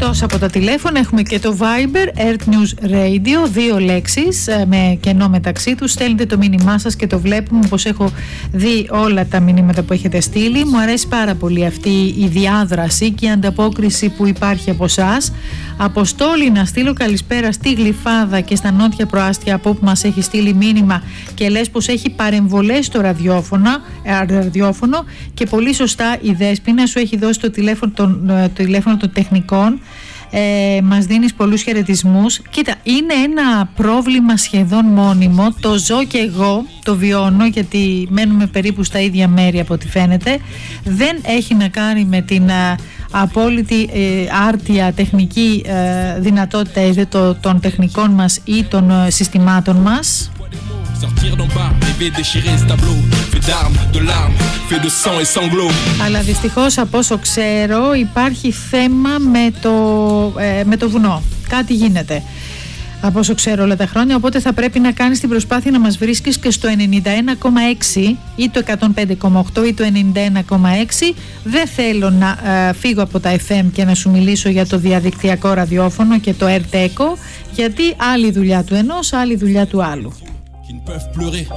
Εκτός από τα τηλέφωνα έχουμε και το Viber, Earth News Radio, 2 λέξεις με κενό μεταξύ τους. Στέλνετε το μήνυμά σας και το βλέπουμε, πως έχω δει όλα τα μηνύματα που έχετε στείλει. Μου αρέσει πάρα πολύ αυτή η διάδραση και η ανταπόκριση που υπάρχει από εσάς. Αποστόλη, να στείλω καλησπέρα στη Γλυφάδα και στα νότια προάστια, από όπου μας έχει στείλει μήνυμα και λες πως έχει παρεμβολές στο ραδιόφωνο και πολύ σωστά η Δέσποινα σου έχει δώσει το τηλέφωνο των τεχνικών. Μας δίνεις πολλούς χαιρετισμούς. Κοίτα, είναι ένα πρόβλημα σχεδόν μόνιμο. Το ζω και εγώ, το βιώνω, γιατί μένουμε περίπου στα ίδια μέρη από ό,τι φαίνεται. Δεν έχει να κάνει με την απόλυτη άρτια τεχνική δυνατότητα των τεχνικών μας ή των συστημάτων μας. Αλλά δυστυχώς, από όσο ξέρω, υπάρχει θέμα με το βουνό. Κάτι γίνεται, από όσο ξέρω, όλα τα χρόνια. Οπότε θα πρέπει να κάνεις την προσπάθεια να μας βρίσκεις και στο 91,6 ή το 105,8 ή το 91,6. Δεν θέλω να φύγω από τα FM και να σου μιλήσω για το διαδικτυακό ραδιόφωνο και το Earth Echo, γιατί άλλη δουλειά του ενός, άλλη δουλειά του άλλου.